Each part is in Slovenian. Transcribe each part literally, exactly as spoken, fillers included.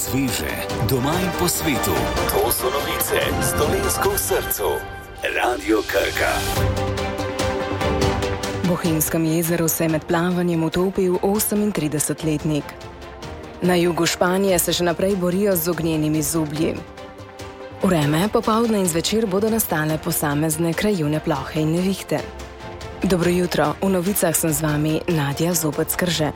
sveže, doma in po svetu. To so novice z Dolenjsko v srcu. Radio Krka. V Bohinjskem jezeru se je med plavanjem utopil osemintridesetletnik. Na jugu Španije se še naprej borijo z ognjenimi zublji. Vreme, popoldne in zvečer bodo nastale posamezne krajevne plohe in nevihte. Dobro jutro, v novicah sem z vami Nadja Zobec-Krže.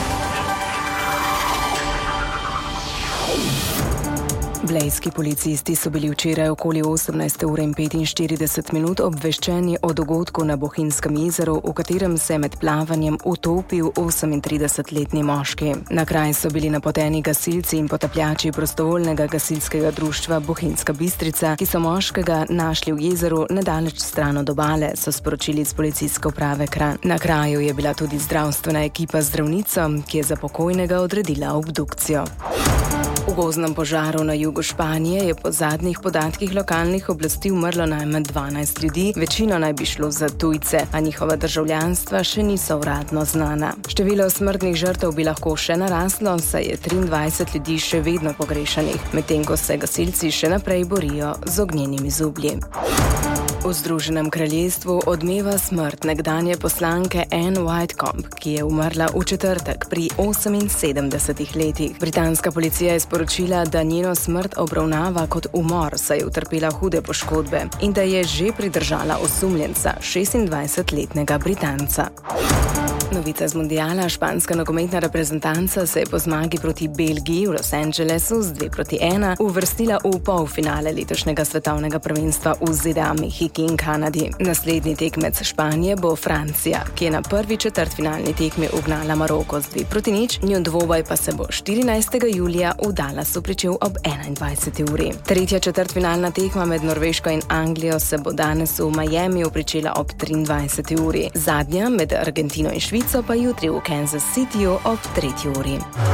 Blejski policisti so bili včeraj okoli osemnajste ure in petinštirideset minut obveščeni o dogodku na Bohinjskem jezeru, v katerem se je med plavanjem utopil osemintridesetletni moški. Na kraj so bili napoteni gasilci in potapljači prostovoljnega gasilskega društva Bohinjska Bistrica, ki so moškega našli v jezeru nedaleč stran od obale, so sporočili iz policijske uprave Kranj. Na kraju je bila tudi zdravstvena ekipa z zdravnico, ki je za pokojnega odredila obdukcijo. V gozdnem požaru na jugu Španije je po zadnjih podatkih lokalnih oblasti umrlo najmanj dvanajst ljudi, večino naj bi šlo za tujce, a njihova državljanstva še niso uradno znana. Število smrtnih žrtev bi lahko še naraslo, saj je triindvajset ljudi še vedno pogrešanih, medtem ko se gasilci še naprej borijo z ognjenimi zublji. V Združenem kraljestvu odmeva smrt nekdanje poslanke Anne Whitcomb, ki je umrla v četrtek pri oseminsedemdesetih letih. Britanska policija je sporočila, da njeno smrt obravnava kot umor, saj je utrpela hude poškodbe in da je že pridržala osumljenca, šestindvajsetletnega Britanca. Novica z mundiala. Španska nogometna reprezentanca se je po zmagi proti Belgiji v Los Angelesu z dve proti ena uvrstila v polfinale letošnjega svetovnega prvenstva v Z D A, Mehiki in Kanadi. Naslednji tekmec Španije bo Francija, ki je na prvi četrtfinalni tekmi ugnala Maroko z dve proti nič, njen dvoboj pa se bo štirinajstega julija v Dallasu pričel ob enaindvajseti uri. Tretja četrtfinalna tekma med Norveško in Anglijo se bo danes v Miamiju pričela ob triindvajseti uri. Zadnja med Argentino in Švico pa jutri v Kansas Cityju ob tretji uri.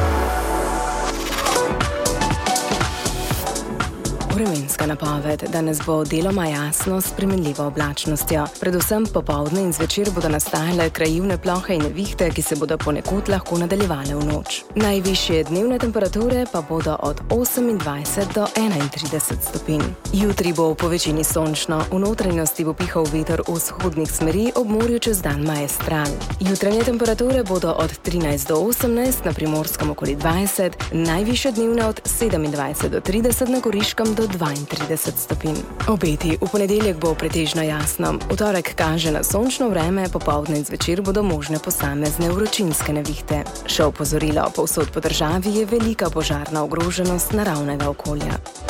Vremenska napoved. Danes bo deloma jasno s spremenljivo oblačnostjo. Predvsem popoldne in zvečer bodo nastajale krajevne plohe in nevihte, ki se bodo ponekod lahko nadaljevale v noč. Najvišje dnevne temperature pa bodo od osemindvajset do enaintrideset stopinj. Jutri bo po večini sončno, v notranjosti bo pihal veter vzhodnih smeri, ob morju čez dan maestral. Jutranje temperature bodo od trinajst do osemnajst, na Primorskem okoli dvajset, najvišje dnevne od sedemindvajset do trideset, na Goriškem do dvaintrideset stopinj. Obeti. V ponedeljek bo pretežno jasno. V torek kaže na sončno vreme, popoldne in zvečer bodo možne posamezne vročinske nevihte. Še opozorilo, povsod po državi je velika požarna ogroženost naravnega okolja.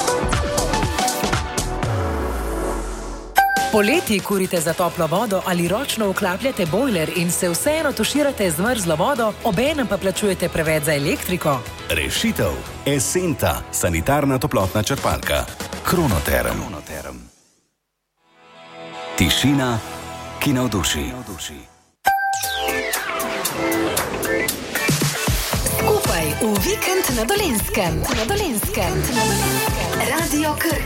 Poleti kurite za toplo vodo ali ročno vklapljate bojler in se vseeno tuširate z mrzlo vodo, obenem pa plačujete preveč za elektriko? Rešitev. Esenta, sanitarna toplotna črpalka. Kronoterm. Tišina, ki navduši. Skupaj v vikend na Dolenjskem. Na Dolenjskem. Radio Krka.